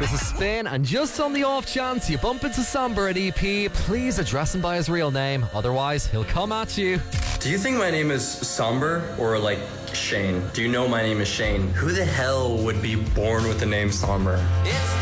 This is Spin, and just on the off chance you bump into Somber at EP, please address him by his real name, otherwise he'll come at you. Do you think my name is Somber or like Shane? Do you know my name is Shane? Who the hell would be born with the name Somber? It's